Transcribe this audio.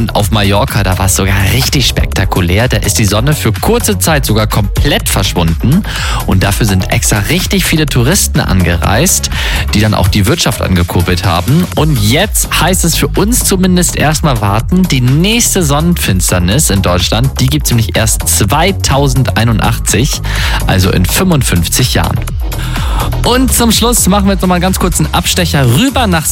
Und auf Mallorca, da war es sogar richtig spektakulär. Da ist die Sonne für kurze Zeit sogar komplett verschwunden. Und dafür sind extra richtig viele Touristen angereist, die dann auch die Wirtschaft angekurbelt haben. Und jetzt heißt es für uns zumindest erstmal warten. Die nächste Sonnenfinsternis in Deutschland, die gibt es nämlich erst 2081, also in 55 Jahren. Und zum Schluss machen wir jetzt nochmal einen ganz kurzen Abstecher rüber nach